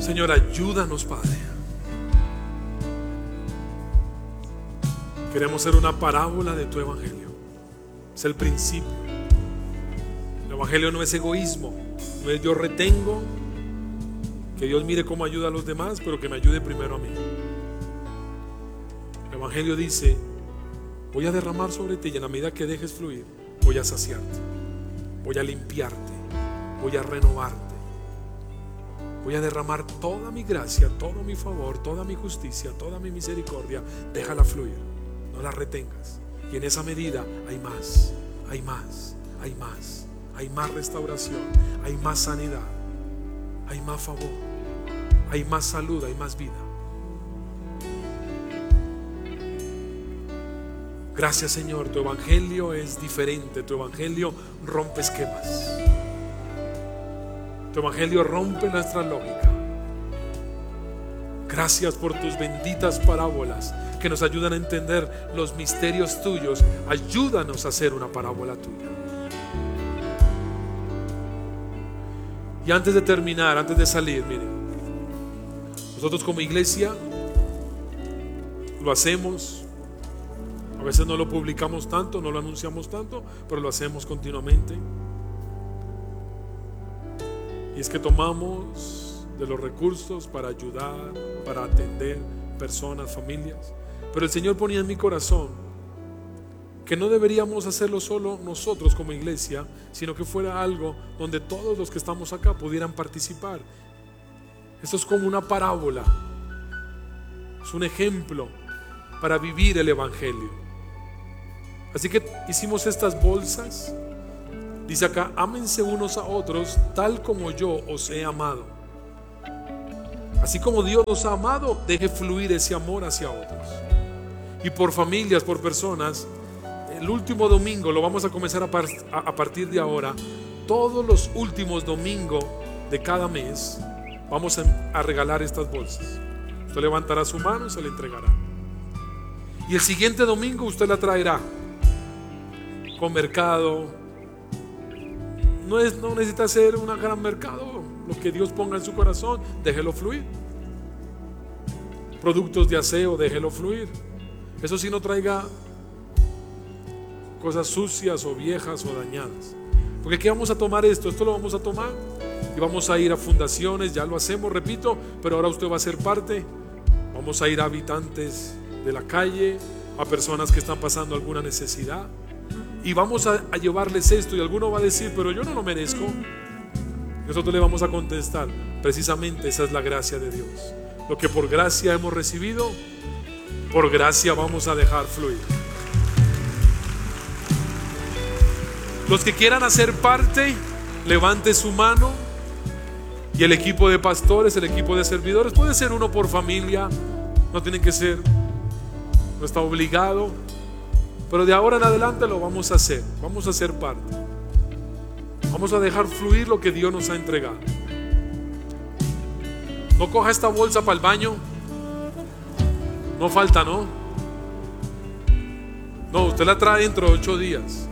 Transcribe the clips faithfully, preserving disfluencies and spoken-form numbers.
Señor, ayúdanos, Padre. Queremos ser una parábola de tu evangelio. Es el principio. El evangelio no es egoísmo, no es yo retengo, que Dios mire cómo ayuda a los demás, pero que me ayude primero a mí. El evangelio dice: voy a derramar sobre ti, y en la medida que dejes fluir, voy a saciarte, voy a limpiarte, voy a renovarte, voy a derramar toda mi gracia, todo mi favor, toda mi justicia, toda mi misericordia. Déjala fluir, no la retengas. Y en esa medida hay más, hay más, hay más, hay más restauración, hay más sanidad, hay más favor, hay más salud, hay más vida. Gracias, Señor, tu evangelio es diferente, tu evangelio rompe esquemas, tu evangelio rompe nuestra lógica. Gracias por tus benditas parábolas que nos ayudan a entender los misterios tuyos. Ayúdanos a hacer una parábola tuya. Y antes de terminar, antes de salir, miren, nosotros como iglesia lo hacemos. A veces no lo publicamos tanto, no lo anunciamos tanto, pero lo hacemos continuamente. Y es que tomamos de los recursos para ayudar, para atender personas, familias. Pero el Señor ponía en mi corazón que no deberíamos hacerlo solo nosotros como iglesia, sino que fuera algo donde todos los que estamos acá pudieran participar. Esto es como una parábola, es un ejemplo para vivir el evangelio. Así que hicimos estas bolsas. Dice acá: ámense unos a otros tal como yo os he amado. Así como Dios nos ha amado, deje fluir ese amor hacia otros. Y por familias, por personas, el último domingo lo vamos a comenzar a, par a partir de ahora. Todos los últimos domingos de cada mes vamos a, a regalar estas bolsas. Usted levantará su mano y se la entregará. Y el siguiente domingo usted la traerá con mercado. No, es, no necesita ser un gran mercado. Lo que Dios ponga en su corazón, déjelo fluir. Productos de aseo, déjelo fluir. Eso sí, no traiga cosas sucias o viejas o dañadas. Porque ¿qué vamos a tomar esto? Esto lo vamos a tomar y vamos a ir a fundaciones. Ya lo hacemos, repito, pero ahora usted va a ser parte. Vamos a ir a habitantes de la calle, a personas que están pasando alguna necesidad, y vamos a, a llevarles esto. Y alguno va a decir: pero yo no lo merezco. Nosotros le vamos a contestar: precisamente esa es la gracia de Dios. Lo que por gracia hemos recibido, por gracia vamos a dejar fluir. Los que quieran hacer parte, levante su mano. Y el equipo de pastores, el equipo de servidores, puede ser uno por familia, no tienen que ser, no está obligado, pero de ahora en adelante lo vamos a hacer. Vamos a ser parte. Vamos a dejar fluir lo que Dios nos ha entregado. No coja esta bolsa para el baño. No falta, ¿no? No, usted la trae dentro de ocho días.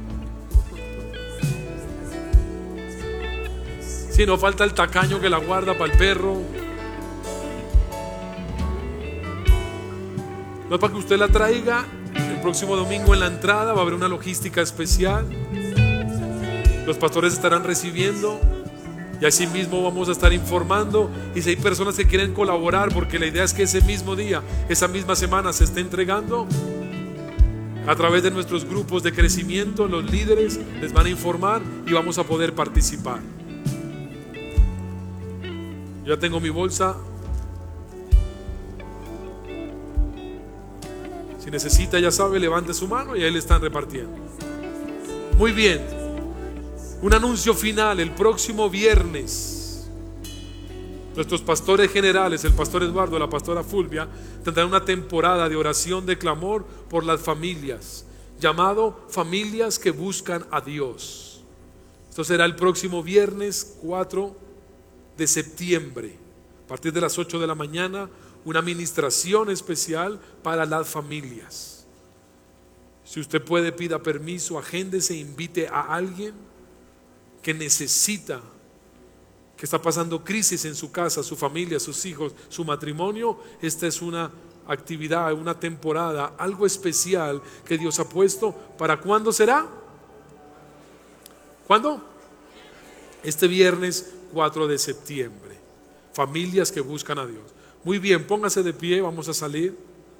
Si no falta el tacaño que la guarda para el perro. No es para que usted la traiga. El próximo domingo en la entrada va a haber una logística especial. Los pastores estarán recibiendo y así mismo vamos a estar informando. Y si hay personas que quieren colaborar, porque la idea es que ese mismo día, esa misma semana se esté entregando, a través de nuestros grupos de crecimiento, los líderes les van a informar y vamos a poder participar. Yo ya tengo mi bolsa. Si necesita, ya sabe, levante su mano y ahí le están repartiendo. Muy bien. Un anuncio final: el próximo viernes nuestros pastores generales, el pastor Eduardo, la pastora Fulvia, tendrán una temporada de oración, de clamor por las familias, llamado Familias que Buscan a Dios. Esto será el próximo viernes cuatro de septiembre, a partir de las ocho de la mañana, una administración especial para las familias. Si usted puede, pida permiso, agéndese, invite a alguien que necesita que está pasando crisis en su casa, su familia, sus hijos, su matrimonio, esta es una actividad, una temporada, algo especial que Dios ha puesto. ¿Para cuándo será? ¿Cuándo? Este viernes cuatro de septiembre. Familias que buscan a Dios. Muy bien, póngase de pie, vamos a salir.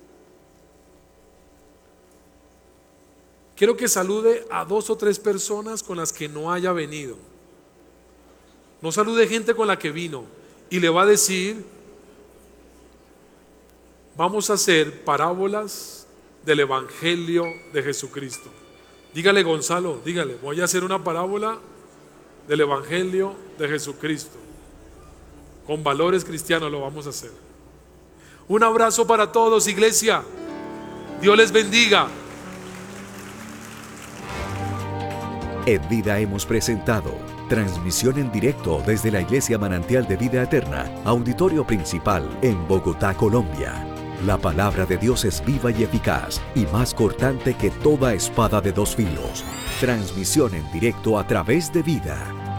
Quiero que salude a dos o tres personas con las que no haya venido. No salude gente con la que vino y le va a decir: vamos a hacer parábolas del Evangelio de Jesucristo. Dígale, Gonzalo, dígale, voy a hacer una parábola del Evangelio de Jesucristo. Con valores cristianos lo vamos a hacer. Un abrazo para todos, iglesia. Dios les bendiga. En Vida hemos presentado transmisión en directo desde la Iglesia Manantial de Vida Eterna, auditorio principal en Bogotá, Colombia. La palabra de Dios es viva y eficaz y más cortante que toda espada de dos filos. Transmisión en directo a través de Vida.